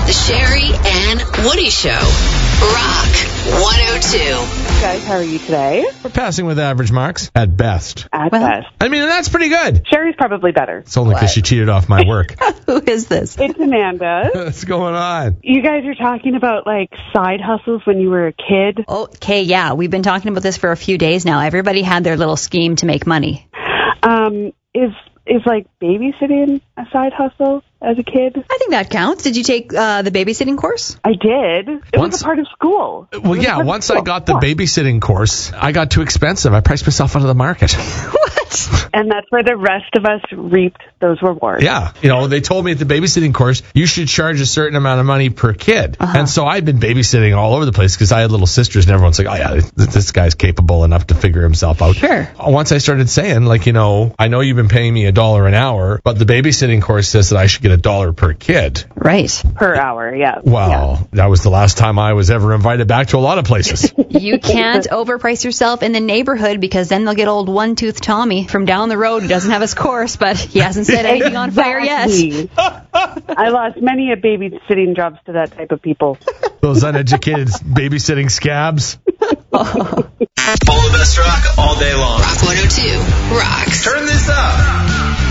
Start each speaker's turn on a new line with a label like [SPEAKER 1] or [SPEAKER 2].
[SPEAKER 1] The Sherry and Woody Show. Rock 102.
[SPEAKER 2] Guys, how are you today?
[SPEAKER 3] We're passing with average marks at best.
[SPEAKER 2] At best.
[SPEAKER 3] I mean, that's pretty good.
[SPEAKER 2] Sherry's probably better.
[SPEAKER 3] It's only because she cheated off my work.
[SPEAKER 4] Who is this?
[SPEAKER 2] It's Amanda.
[SPEAKER 3] What's going on?
[SPEAKER 2] You guys are talking about, like, side hustles when you were a kid.
[SPEAKER 4] Okay, yeah. We've been talking about this for a few days now. Everybody had their little scheme to make money.
[SPEAKER 2] Is like babysitting a side hustle as a kid?
[SPEAKER 4] I think that counts. Did you take the babysitting course?
[SPEAKER 2] I did. It was a part of school.
[SPEAKER 3] Well, yeah, once I got the babysitting course, I got too expensive. I priced myself out of the market.
[SPEAKER 4] What?
[SPEAKER 2] And that's where the rest of us reaped those rewards.
[SPEAKER 3] Yeah. You know, they told me at the babysitting course, you should charge a certain amount of money per kid. And so I've been babysitting all over the place because I had little sisters and everyone's like, oh, yeah, this guy's capable enough to figure himself out.
[SPEAKER 4] Sure.
[SPEAKER 3] Once I started saying, like, you know, I know you've been paying me $1 an hour, but the babysitting course says that I should get $1 per kid.
[SPEAKER 4] Right.
[SPEAKER 2] Per hour, yeah.
[SPEAKER 3] Well, that was the last time I was ever invited back to a lot of places.
[SPEAKER 4] You can't overprice yourself in the neighborhood because then they'll get old one-tooth Tommy from down the road who doesn't have his course, but he hasn't set anything on fire yet.
[SPEAKER 2] I lost many a babysitting jobs to that type of people.
[SPEAKER 3] Those uneducated babysitting scabs.
[SPEAKER 5] All the best rock all day long.
[SPEAKER 1] Rock 102 rocks.
[SPEAKER 5] Turn this up.